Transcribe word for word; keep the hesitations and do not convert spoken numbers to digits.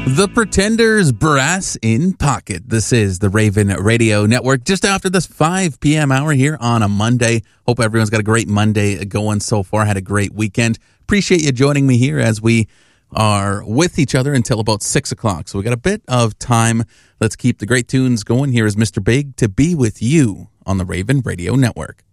The Pretenders, Brass in Pocket. This is the Raven Radio Network, just after this five p.m. hour here on a Monday. Hope everyone's got a great Monday going so far. Had a great weekend. Appreciate you joining me here as we are with each other until about six o'clock. So we got a bit of time. Let's keep the great tunes going. Here is Mister Big, To Be With You on the Raven Radio Network.